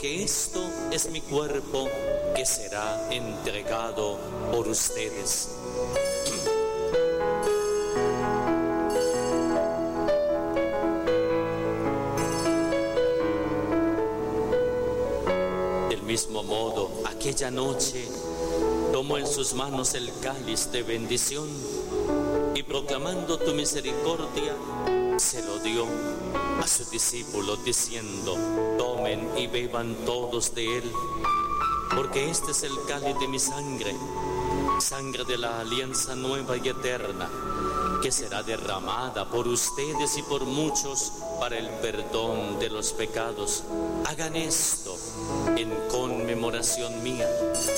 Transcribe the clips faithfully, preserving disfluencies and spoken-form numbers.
porque esto es mi cuerpo que será entregado por ustedes. Del mismo modo, aquella noche tomó en sus manos el cáliz de bendición y proclamando tu misericordia, se lo dio a sus discípulos diciendo: tomen y beban todos de él, porque este es el cáliz de mi sangre, sangre de la alianza nueva y eterna, que será derramada por ustedes y por muchos para el perdón de los pecados. Hagan esto en conmemoración mía.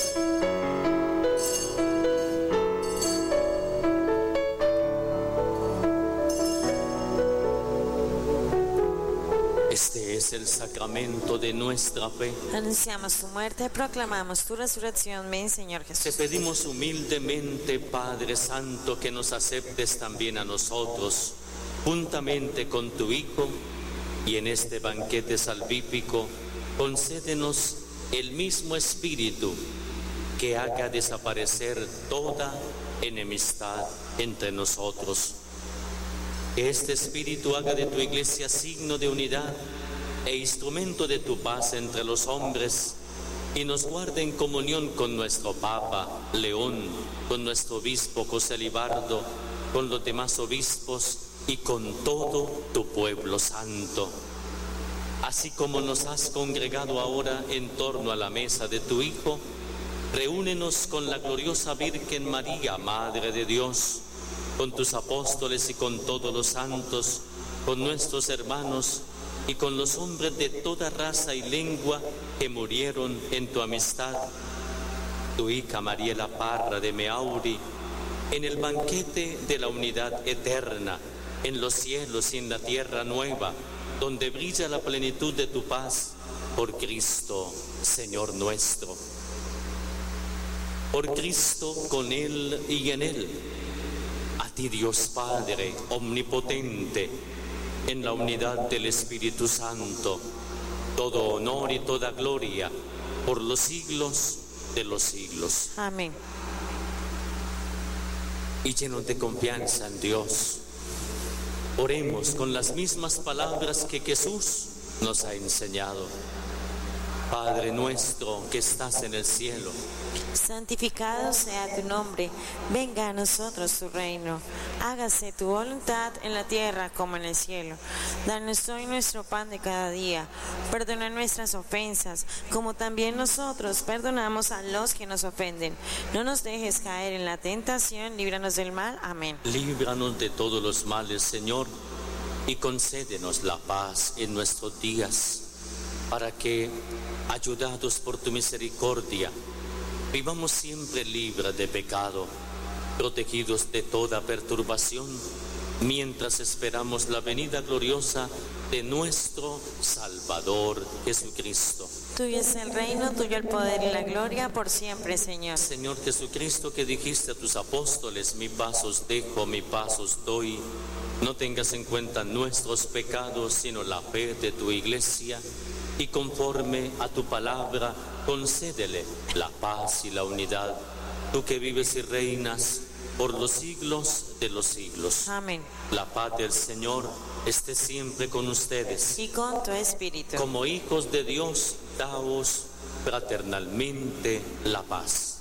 Este es el sacramento de nuestra fe. Anunciamos tu muerte, proclamamos tu resurrección, ven Señor Jesús. Te pedimos humildemente, Padre Santo, que nos aceptes también a nosotros, juntamente con tu Hijo, y en este banquete salvífico, concédenos el mismo Espíritu que haga desaparecer toda enemistad entre nosotros. Que este Espíritu haga de tu Iglesia signo de unidad e instrumento de tu paz entre los hombres, y nos guarde en comunión con nuestro Papa León, con nuestro obispo José Libardo, con los demás obispos y con todo tu pueblo santo. Así como nos has congregado ahora en torno a la mesa de tu Hijo, reúnenos con la gloriosa Virgen María, Madre de Dios, con tus apóstoles y con todos los santos, con nuestros hermanos y con los hombres de toda raza y lengua que murieron en tu amistad. Tu hija Mariela Parra de Meauri, en el banquete de la unidad eterna, en los cielos y en la tierra nueva, donde brilla la plenitud de tu paz, por Cristo, Señor nuestro. Por Cristo, con Él y en Él, a ti Dios Padre omnipotente, en la unidad del Espíritu Santo, todo honor y toda gloria por los siglos de los siglos. Amén. Y llenos de confianza en Dios, oremos con las mismas palabras que Jesús nos ha enseñado. Padre nuestro que estás en el cielo, santificado sea tu nombre, venga a nosotros tu reino, hágase tu voluntad en la tierra como en el cielo. Danos hoy nuestro pan de cada día, perdona nuestras ofensas, como también nosotros perdonamos a los que nos ofenden. No nos dejes caer en la tentación, líbranos del mal. Amén. Líbranos de todos los males, Señor, y concédenos la paz en nuestros días, para que, ayudados por tu misericordia, vivamos siempre libres de pecado, protegidos de toda perturbación, mientras esperamos la venida gloriosa de nuestro Salvador Jesucristo. Tuyo es el reino, tuyo el poder y la gloria por siempre, Señor. Señor Jesucristo, que dijiste a tus apóstoles: mi paz os dejo, mi paz os doy. No tengas en cuenta nuestros pecados, sino la fe de tu Iglesia, y conforme a tu palabra, concédele la paz y la unidad, tú que vives y reinas por los siglos de los siglos. Amén. La paz del Señor esté siempre con ustedes. Y con tu espíritu. Como hijos de Dios, daos fraternalmente la paz.